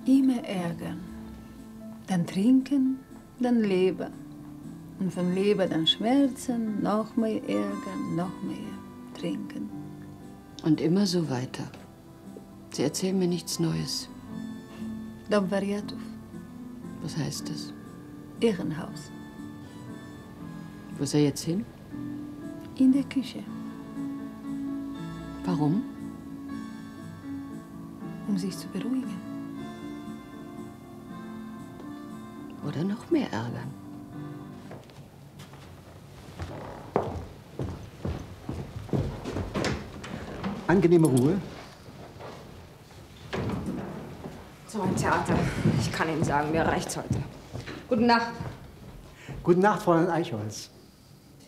Immer ärgern. Dann trinken, dann Leber. Und von Leber dann Schmerzen, noch mehr ärgern, noch mehr trinken. Und immer so weiter. Sie erzählen mir nichts Neues. Dom Variatov. Was heißt das? Irrenhaus. Wo ist er jetzt hin? In der Küche. Warum? Um sich zu beruhigen. Oder noch mehr ärgern. Angenehme Ruhe. So ein Theater. Ich kann Ihnen sagen, mir reicht's heute. Gute Nacht. Gute Nacht, Fräulein Eichholz.